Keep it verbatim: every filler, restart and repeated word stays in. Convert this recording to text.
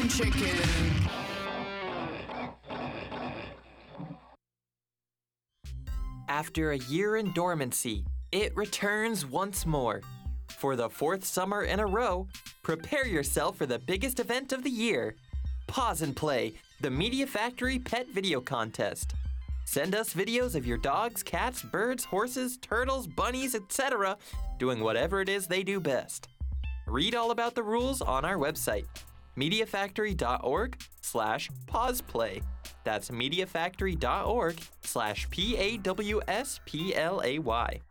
some chicken. After a year in dormancy, it returns once more. For the fourth summer in a row, prepare yourself for the biggest event of the year. Pause and Play, the Media Factory Pet Video Contest. Send us videos of your dogs, cats, birds, horses, turtles, bunnies, et cetera, doing whatever it is they do best. Read all about the rules on our website, mediafactory.org slash pauseplay. That's mediafactory.org slash P-A-W-S-P-L-A-Y.